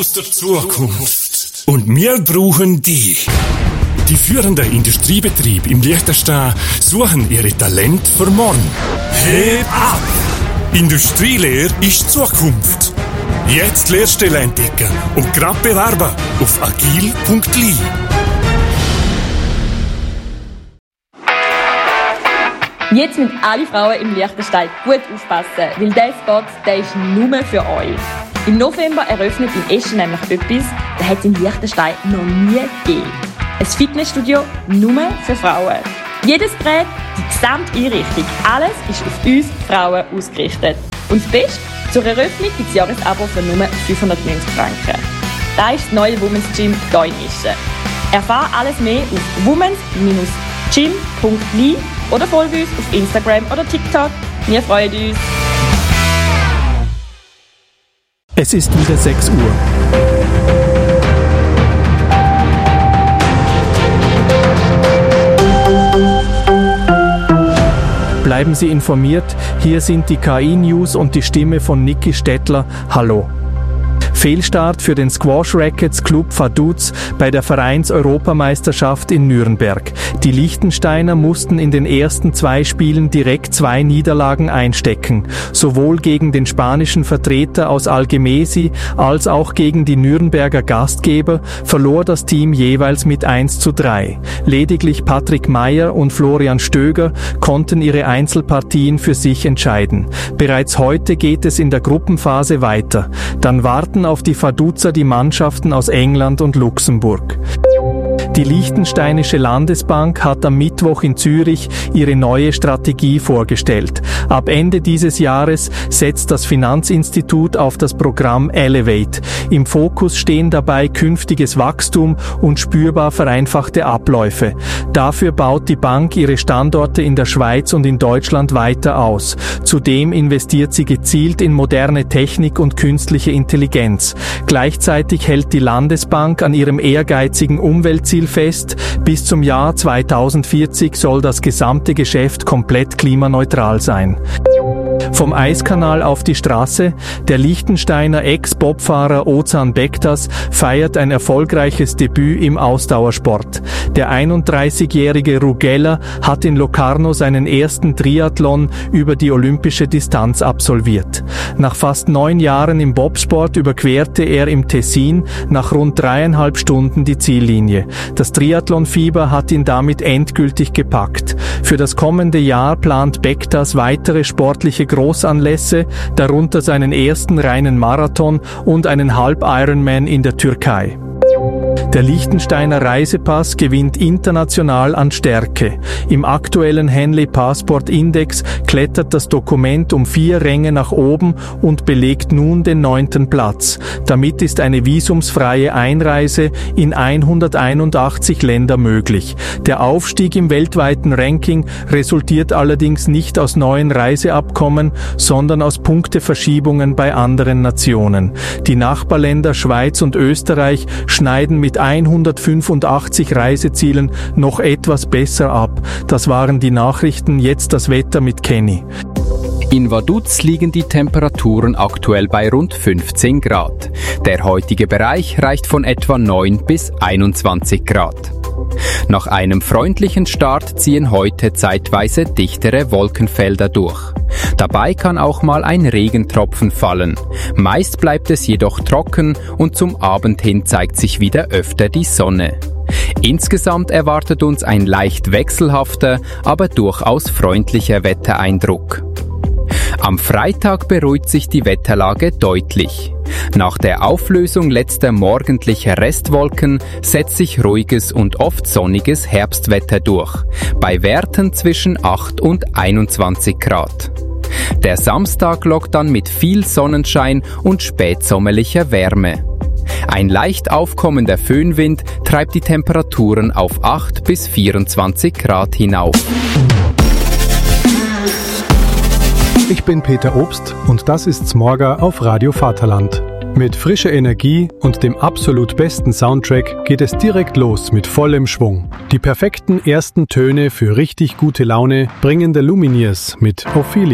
aus der Zukunft. Und wir brauchen dich. Die führenden Industriebetriebe im Liechtenstein suchen ihre Talente für morgen. Heb ab! Industrielehre ist Zukunft. Jetzt Lehrstelle entdecken und gerade bewerben auf agil.li. Jetzt müssen alle Frauen im Liechtenstein gut aufpassen, weil dieser Spot, der ist nur für euch. Im November eröffnet in Eschen nämlich etwas, das hat es in Liechtenstein noch nie gegeben. Ein Fitnessstudio nur für Frauen. Jedes Gerät, die gesamte Einrichtung, alles ist auf uns Frauen ausgerichtet. Und das Beste, zur Eröffnung gibt es Jahresabo für nur 590 Franken. Das ist das neue Women's Gym hier in Eschen. Erfahre alles mehr auf womens-gym.li oder folge uns auf Instagram oder TikTok. Wir freuen uns. Es ist wieder 6 Uhr. Bleiben Sie informiert, hier sind die KI-News und die Stimme von Niki Stettler. Hallo. Fehlstart für den Squash Rackets Club Vaduz bei der Vereins-Europameisterschaft in Nürnberg. Die Liechtensteiner mussten in den ersten 2 Spielen direkt 2 Niederlagen einstecken. Sowohl gegen den spanischen Vertreter aus Algemesi als auch gegen die Nürnberger Gastgeber verlor das Team jeweils mit 1:3. Lediglich Patrick Meyer und Florian Stöger konnten ihre Einzelpartien für sich entscheiden. Bereits heute geht es in der Gruppenphase weiter. Dann warten auf die Vaduzer die Mannschaften aus England und Luxemburg. Die Liechtensteinische Landesbank hat am Mittwoch in Zürich ihre neue Strategie vorgestellt. Ab Ende dieses Jahres setzt das Finanzinstitut auf das Programm Elevate. Im Fokus stehen dabei künftiges Wachstum und spürbar vereinfachte Abläufe. Dafür baut die Bank ihre Standorte in der Schweiz und in Deutschland weiter aus. Zudem investiert sie gezielt in moderne Technik und künstliche Intelligenz. Gleichzeitig hält die Landesbank an ihrem ehrgeizigen Umweltziel fest, bis zum Jahr 2040 soll das gesamte Geschäft komplett klimaneutral sein. Vom Eiskanal auf die Straße, der Liechtensteiner Ex-Bobfahrer Ozan Bektas feiert ein erfolgreiches Debüt im Ausdauersport. Der 31-jährige Rugella hat in Locarno seinen ersten Triathlon über die olympische Distanz absolviert. Nach fast 9 Jahren im Bobsport überquerte er im Tessin nach rund 3,5 Stunden die Ziellinie. Das Triathlon-Fieber hat ihn damit endgültig gepackt. Für das kommende Jahr plant Bektas weitere sportliche Großanlässe, darunter seinen ersten reinen Marathon und einen Halb-Ironman in der Türkei. Der Liechtensteiner Reisepass gewinnt international an Stärke. Im aktuellen Henley Passport Index klettert das Dokument um 4 Ränge nach oben und belegt nun den 9. Platz. Damit ist eine visumsfreie Einreise in 181 Länder möglich. Der Aufstieg im weltweiten Ranking resultiert allerdings nicht aus neuen Reiseabkommen, sondern aus Punkteverschiebungen bei anderen Nationen. Die Nachbarländer Schweiz und Österreich schneiden mit 185 Reisezielen noch etwas besser ab. Das waren die Nachrichten, jetzt das Wetter mit Kenny. In Vaduz liegen die Temperaturen aktuell bei rund 15 Grad. Der heutige Bereich reicht von etwa 9 bis 21 Grad. Nach einem freundlichen Start ziehen heute zeitweise dichtere Wolkenfelder durch. Dabei kann auch mal ein Regentropfen fallen. Meist bleibt es jedoch trocken und zum Abend hin zeigt sich wieder öfter die Sonne. Insgesamt erwartet uns ein leicht wechselhafter, aber durchaus freundlicher Wettereindruck. Am Freitag beruhigt sich die Wetterlage deutlich. Nach der Auflösung letzter morgendlicher Restwolken setzt sich ruhiges und oft sonniges Herbstwetter durch, bei Werten zwischen 8 und 21 Grad. Der Samstag lockt dann mit viel Sonnenschein und spätsommerlicher Wärme. Ein leicht aufkommender Föhnwind treibt die Temperaturen auf 8 bis 24 Grad hinauf. Ich bin Peter Obst und das ist Smorga auf Radio Vaterland. Mit frischer Energie und dem absolut besten Soundtrack geht es direkt los mit vollem Schwung. Die perfekten ersten Töne für richtig gute Laune bringen The Lumineers mit Ophelia.